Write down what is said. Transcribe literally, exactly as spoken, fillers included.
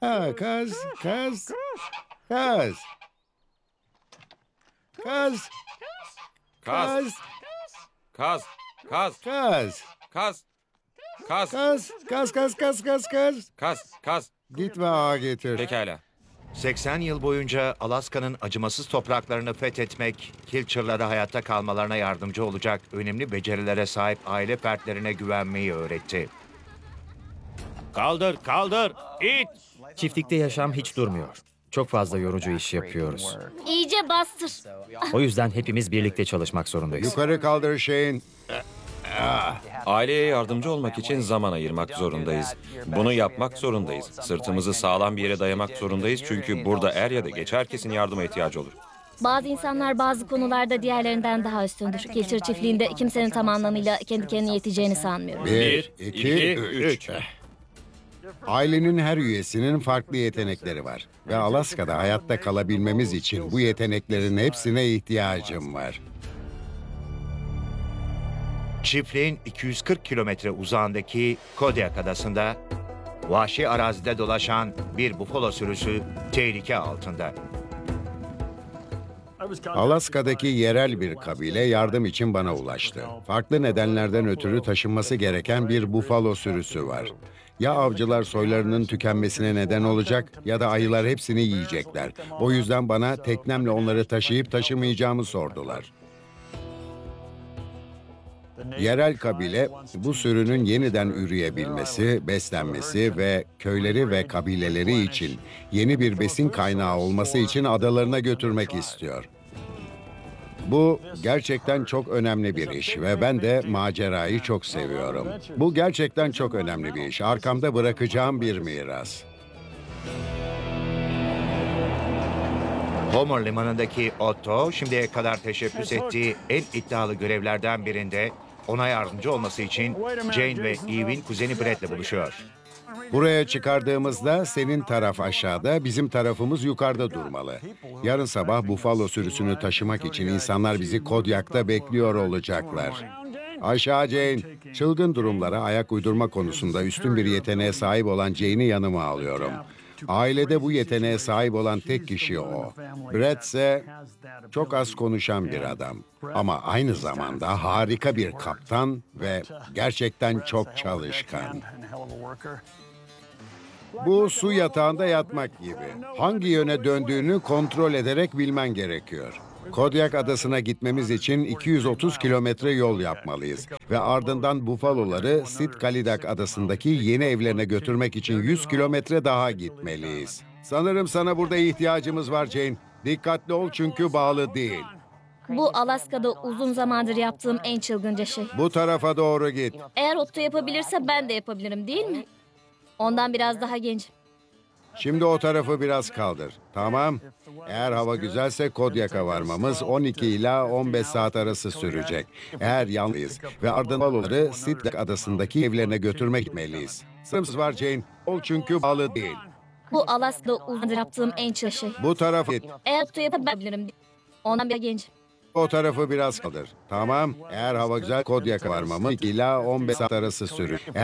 Ha, kaz, kaz, kaz. Kaz, Kaz, kaz, kaz, kaz, kaz. kaz, kaz, Kaz, kaz, kaz, kaz, kaz, kaz. kaz, kaz. Git ve ağa getir. Pekala. seksen yıl boyunca Alaska'nın acımasız topraklarını fethetmek, Kilcher'lara hayatta kalmalarına yardımcı olacak önemli becerilere sahip aile fertlerine güvenmeyi öğretti. Kaldır, kaldır, it! Çiftlikte yaşam hiç durmuyor. Çok fazla yorucu iş yapıyoruz. İyice bastır. O yüzden hepimiz birlikte çalışmak zorundayız. Yukarı kaldır Shane. Aileye yardımcı olmak için zaman ayırmak zorundayız. Bunu yapmak zorundayız. Sırtımızı sağlam bir yere dayamak zorundayız çünkü burada er ya da geç herkesin yardıma ihtiyacı olur. Bazı insanlar bazı konularda diğerlerinden daha üstündür. Kilcher çiftliğinde kimsenin tam anlamıyla kendi kendine yeteceğini sanmıyorum. Bir, iki, iki, üç. üç. Ailenin her üyesinin farklı yetenekleri var. Ve Alaska'da hayatta kalabilmemiz için bu yeteneklerin hepsine ihtiyacım var. Çiftliğin iki yüz kırk kilometre uzağındaki Kodiak Adası'nda vahşi arazide dolaşan bir bufalo sürüsü tehlike altında. Alaska'daki yerel bir kabile yardım için bana ulaştı. Farklı nedenlerden ötürü taşınması gereken bir bufalo sürüsü var. Ya avcılar soylarının tükenmesine neden olacak ya da ayılar hepsini yiyecekler. O yüzden bana teknemle onları taşıyıp taşımayacağımı sordular. Yerel kabile bu sürünün yeniden üreyebilmesi, beslenmesi ve köyleri ve kabileleri için yeni bir besin kaynağı olması için adalarına götürmek istiyor. Bu gerçekten çok önemli bir iş ve ben de macerayı çok seviyorum. Bu gerçekten çok önemli bir iş. Arkamda bırakacağım bir miras. Homer limanındaki Otto şimdiye kadar teşebbüs ettiği en iddialı görevlerden birinde ona yardımcı olması için Jane ve Eve'in kuzeni Brett'le buluşuyor. Buraya çıkardığımızda senin taraf aşağıda, bizim tarafımız yukarıda durmalı. Yarın sabah bufalo sürüsünü taşımak için insanlar bizi Kodiak'ta bekliyor olacaklar. Aşağı Jane, çılgın durumlara ayak uydurma konusunda üstün bir yeteneğe sahip olan Jane'i yanıma alıyorum. Ailede bu yeteneğe sahip olan tek kişi o. Brett ise çok az konuşan bir adam. Ama aynı zamanda harika bir kaptan ve gerçekten çok çalışkan. Bu su yatağında yatmak gibi. Hangi yöne döndüğünü kontrol ederek bilmen gerekiyor. Kodiak Adası'na gitmemiz için iki yüz otuz kilometre yol yapmalıyız. Ve ardından bufaloları Sitkalidak Adası'ndaki yeni evlerine götürmek için yüz kilometre daha gitmeliyiz. Sanırım sana burada ihtiyacımız var Jane. Dikkatli ol çünkü bağlı değil. Bu Alaska'da uzun zamandır yaptığım en çılgınca şey. Bu tarafa doğru git. Eğer Otto yapabilirse ben de yapabilirim, değil mi? Ondan biraz daha gencim. Şimdi o tarafı biraz kaldır. Tamam. Eğer hava güzelse Kodiak'a varmamız on iki ila on beş saat arası sürecek. Eğer yalnız ve ardından baloları Sitkalidak Adası'ndaki evlerine götürmek gitmeliyiz. Sırımız var Jane. Ol çünkü bağlı değil. Bu Alaska'da uzun zamandır yaptığım en çılgın şey. Bu tarafa git. Eğer Otto yapabilirim. Ondan biraz gencim. O tarafı biraz kaldır. Tamam. Eğer hava güzel Kodiak'a varmamız iki ila on beş saat arası sürür.